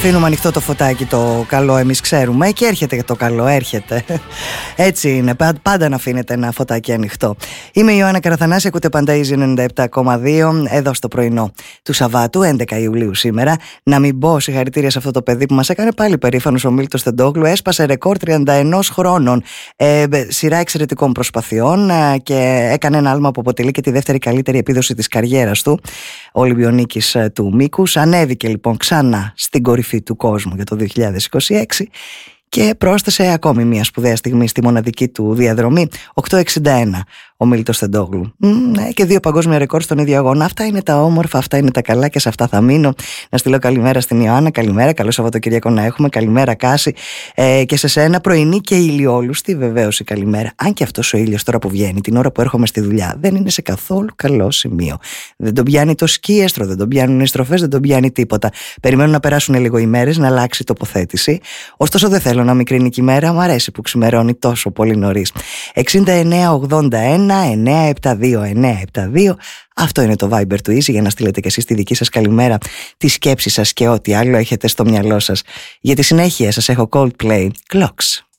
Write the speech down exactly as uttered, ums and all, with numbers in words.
αφήνουμε ανοιχτό το φωτάκι το καλό, εμείς ξέρουμε, και έρχεται το καλό, έρχεται. Έτσι είναι, πάντα να αφήνετε ένα φωτάκι ανοιχτό. Είμαι η Ιωάννα Καραθανάση, ακούτε πάντα Easy ενενήντα επτά κόμμα δύο εδώ στο πρωινό του Σαββάτου, έντεκα Ιουλίου σήμερα. Να μην πω συγχαρητήρια σε αυτό το παιδί που μας έκανε πάλι περήφανος, ο Μίλτος Τεντόγλου. Έσπασε ρεκόρ τριάντα ένα χρόνων, ε, σειρά εξαιρετικών προσπαθειών ε, και έκανε ένα άλμα που αποτελεί και τη δεύτερη καλύτερη επίδοση της καριέρας του, ο Ολυμπιονίκης ε, του Μήκους. Ανέβηκε λοιπόν ξανά στην κορυφή του κόσμου για το δύο χιλιάδες είκοσι έξι και πρόσθεσε ακόμη μια σπουδαία στιγμή στη μοναδική του διαδρομή, οκτώ εξήντα ένα ο Μίλτος Τεντόγλου. Mm, και δύο παγκόσμια ρεκόρ στον ίδιο αγώνα. Αυτά είναι τα όμορφα, αυτά είναι τα καλά και σε αυτά θα μείνω. Να στείλω καλημέρα στην Ιωάννα, καλημέρα, καλό Σαββατοκύριακο να έχουμε, καλημέρα Κάση, ε, και σε σένα πρωινή και ηλιόλουστη βεβαίως η καλημέρα. Αν και αυτός ο ήλιος τώρα που βγαίνει, την ώρα που έρχομαι στη δουλειά, δεν είναι σε καθόλου καλό σημείο. Δεν τον πιάνει το σκίεστρο, δεν τον πιάνουν οι στροφές, δεν τον πιάνει τίποτα. Περιμένω να περάσουν λίγο οι μέρες, να αλλάξει η τοποθέτηση. Ωστόσο δεν θέλω να μικρύνει και η μέρα, μου αρέσει που ξημερώνει τόσο πολύ νωρίς. εξήντα εννέα ογδόντα ένα εννιακόσια εβδομήντα δύο εννιακόσια εβδομήντα δύο. Αυτό είναι το Viber του Easy για να στείλετε και εσείς τη δική σας καλημέρα, τη σκέψη σας και ό,τι άλλο έχετε στο μυαλό σας. Για τη συνέχεια σας έχω Coldplay, Clocks.